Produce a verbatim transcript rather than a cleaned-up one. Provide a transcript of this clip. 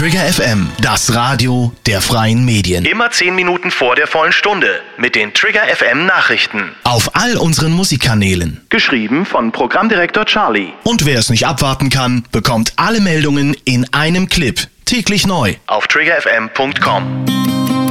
Trigger F M, das Radio der freien Medien. Immer zehn Minuten vor der vollen Stunde mit den Trigger F M Nachrichten. Auf all unseren Musikkanälen. Geschrieben von Programmdirektor Charlie. Und wer es nicht abwarten kann, bekommt alle Meldungen in einem Clip. Täglich neu. Auf trigger f m punkt com.